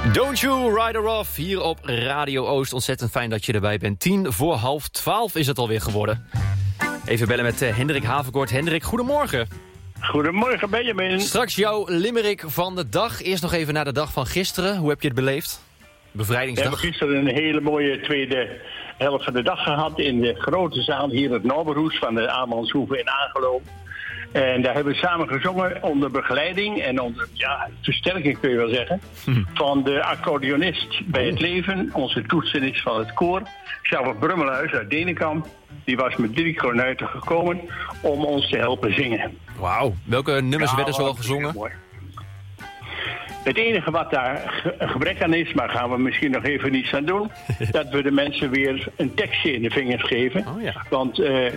Don't You Ride Her Off, hier op Radio Oost. Ontzettend fijn dat je erbij bent. 11:45 is het alweer geworden. Even bellen met Hendrik Haverkort. Hendrik, goedemorgen. Goedemorgen, Benjamin. Straks jouw limerick van de dag. Eerst nog even naar de dag van gisteren. Hoe heb je het beleefd? Bevrijdingsdag. We hebben gisteren een hele mooie tweede helft van de dag gehad... in de grote zaal hier het Noorderhoes van de Amandshoeve in Aangelo. En daar hebben we samen gezongen onder begeleiding en onder versterking kun je wel zeggen... van de accordeonist bij het leven, onze toetsenist van het koor... Charles Brummelhuis uit Denenkamp. Die was met 3 kornuiten gekomen om ons te helpen zingen. Wauw, welke nummers werden zo al gezongen? Mooi. Het enige wat daar een gebrek aan is, maar gaan we misschien nog even niets aan doen... dat we de mensen weer een tekstje in de vingers geven. Oh, ja. Want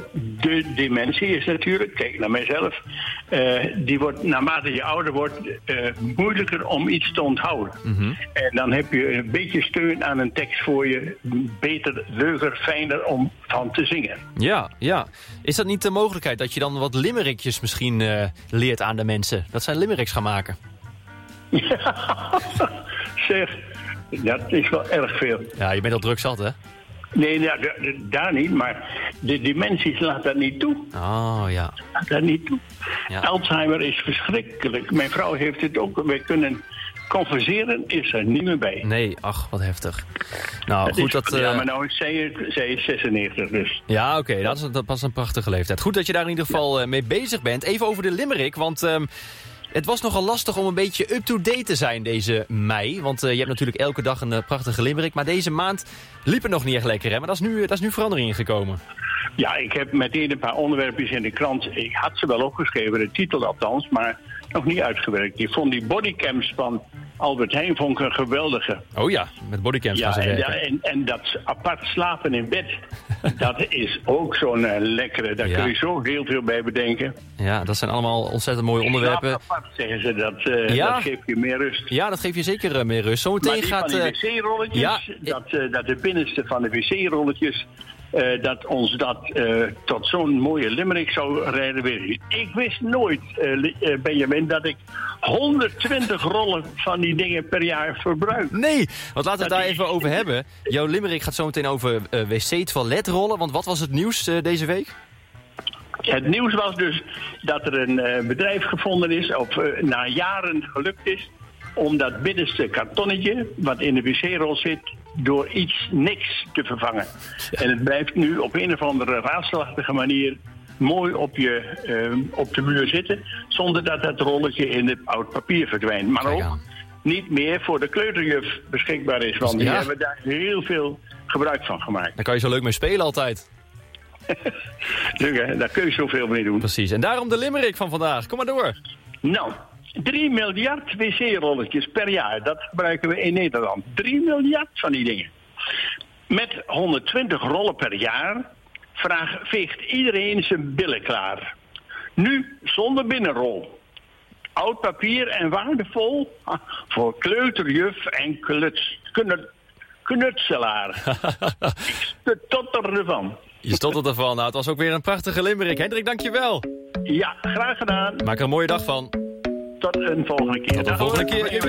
de dementie is natuurlijk, kijk naar mijzelf... die wordt naarmate je ouder wordt moeilijker om iets te onthouden. Mm-hmm. En dan heb je een beetje steun aan een tekst voor je... beter, leuker, fijner om van te zingen. Ja. Is dat niet de mogelijkheid dat je dan wat limerickjes misschien leert aan de mensen? Dat zij limericks gaan maken? Ja, zeg, dat is wel erg veel. Ja, je bent al druk zat, hè? Nee, daar niet, maar de dementies laat dat niet toe. Oh, ja. Laat dat niet toe. Ja. Alzheimer is verschrikkelijk. Mijn vrouw heeft het ook. Wij kunnen converseren, is er niet meer bij. Nee, ach, wat heftig. Nou, dat goed is, dat... Ja, maar nou is zij is 96, dus. Ja, oké, dat is een prachtige leeftijd. Goed dat je daar in ieder geval mee bezig bent. Even over de limerick, want... het was nogal lastig om een beetje up-to-date te zijn deze mei. Want je hebt natuurlijk elke dag een prachtige limerick. Maar deze maand liep het nog niet echt lekker, hè? Maar dat is nu verandering in gekomen. Ja, ik heb meteen een paar onderwerpjes in de krant. Ik had ze wel opgeschreven, de titel althans, maar nog niet uitgewerkt. Ik vond die bodycams van Albert Heijn vond ik een geweldige. Oh ja, met bodycams gaan ze werken. En dat apart slapen in bed, dat is ook zo'n lekkere. Daar kun je zo heel veel bij bedenken. Ja, dat zijn allemaal ontzettend mooie onderwerpen. Slaap apart, zeggen ze. Dat geeft je meer rust. Ja, dat geeft je zeker meer rust. Zometeen gaat... van die wc-rolletjes, dat de binnenste van de wc-rolletjes... dat ons dat tot zo'n mooie limerick zou rijden weer. Ik wist nooit, Benjamin, dat ik 120 rollen van die dingen per jaar verbruik. Nee, want laten we het daar even over hebben. Jouw limerick gaat zo meteen over wc-toiletrollen. Want wat was het nieuws deze week? Het nieuws was dus dat er een bedrijf gevonden is, of na jaren gelukt is... om dat binnenste kartonnetje, wat in de wc-rol zit... door niks te vervangen. Ja. En het blijft nu op een of andere raadselachtige manier... mooi op de muur zitten... zonder dat het rolletje in het oud papier verdwijnt. Maar ook niet meer voor de kleuterjuf beschikbaar is. Want die hebben daar heel veel gebruik van gemaakt. Daar kan je zo leuk mee spelen altijd. Daar kun je zoveel mee doen. Precies. En daarom de limerick van vandaag. Kom maar door. Nou... 3 miljard wc-rolletjes per jaar, dat gebruiken we in Nederland. 3 miljard van die dingen. Met 120 rollen per jaar veegt iedereen zijn billen klaar. Nu zonder binnenrol. Oud papier en waardevol voor kleuterjuf en knutselaar. Ik stotter ervan. Je stottert ervan. Nou, het was ook weer een prachtige limerick. Hendrik, dankjewel. Ja, graag gedaan. Maak er een mooie dag van. Tot een volgende keer. Tot de volgende keer.